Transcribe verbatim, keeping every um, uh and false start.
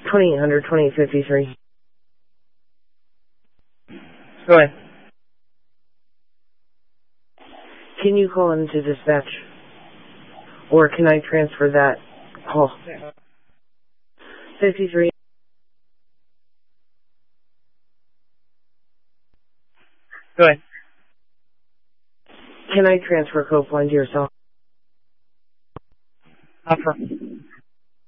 twenty-eight hundred, twenty-eight fifty-three. Go ahead. Can you call into dispatch? Or can I transfer that call? fifty-three. Go ahead. Can I transfer Copeland to yourself? Offer.